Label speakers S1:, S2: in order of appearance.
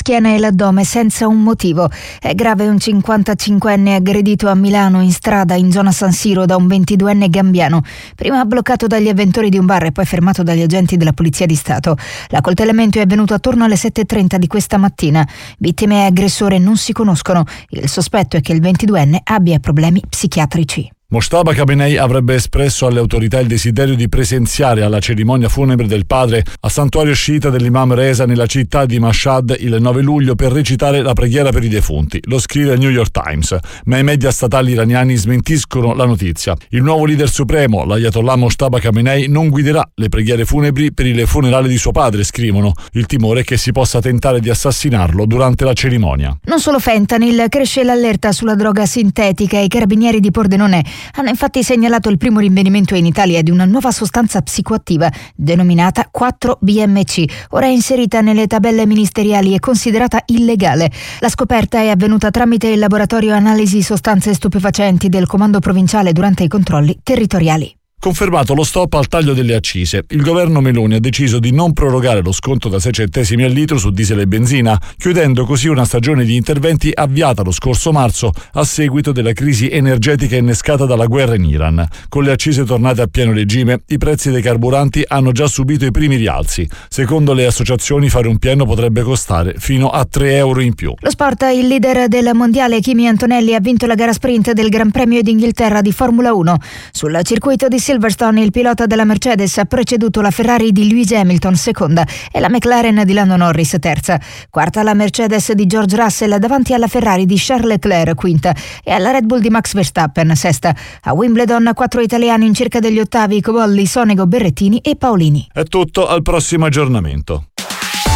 S1: schiena e l'addome senza un motivo. È grave un 55enne aggredito a Milano in strada in zona San Siro da un 22enne gambiano, prima bloccato dagli avventori di un bar e poi fermato dagli agenti della Polizia di Stato. L'accoltellamento è avvenuto attorno alle 7:30 di questa mattina. Vittime e aggressore non si conoscono. Il sospetto è che il 22enne abbia problemi psichiatrici.
S2: Mojtaba Khamenei avrebbe espresso alle autorità il desiderio di presenziare alla cerimonia funebre del padre al santuario sciita dell'Imam Reza nella città di Mashhad il 9 luglio per recitare la preghiera per i defunti. Lo scrive il New York Times, ma i media statali iraniani smentiscono la notizia. Il nuovo leader supremo, l'Ayatollah Mojtaba Khamenei, non guiderà le preghiere funebri per il funerale di suo padre, scrivono. Il timore è che si possa tentare di assassinarlo durante la cerimonia.
S1: Non solo fentanyl, cresce l'allerta sulla droga sintetica. I carabinieri di Pordenone hanno infatti segnalato il primo rinvenimento in Italia di una nuova sostanza psicoattiva denominata 4-BMC, ora inserita nelle tabelle ministeriali e considerata illegale. La scoperta è avvenuta tramite il laboratorio analisi sostanze stupefacenti del comando provinciale durante i controlli territoriali.
S2: Confermato lo stop al taglio delle accise, il governo Meloni ha deciso di non prorogare lo sconto da 6 centesimi al litro su diesel e benzina, chiudendo così una stagione di interventi avviata lo scorso marzo a seguito della crisi energetica innescata dalla guerra in Iran. Con le accise tornate a pieno regime, i prezzi dei carburanti hanno già subito i primi rialzi. Secondo le associazioni, fare un pieno potrebbe costare fino a 3 euro in più.
S1: Lo sport, il leader del mondiale Kimi Antonelli ha vinto la gara sprint del Gran Premio d'Inghilterra di Formula 1. Sul circuito di Silverstone il pilota della Mercedes ha preceduto la Ferrari di Lewis Hamilton seconda e la McLaren di Lando Norris terza. Quarta la Mercedes di George Russell davanti alla Ferrari di Charles Leclerc quinta e alla Red Bull di Max Verstappen sesta. A Wimbledon 4 italiani in cerca degli ottavi: Cobolli, Sonego, Berrettini e Paolini.
S2: È tutto, al prossimo aggiornamento.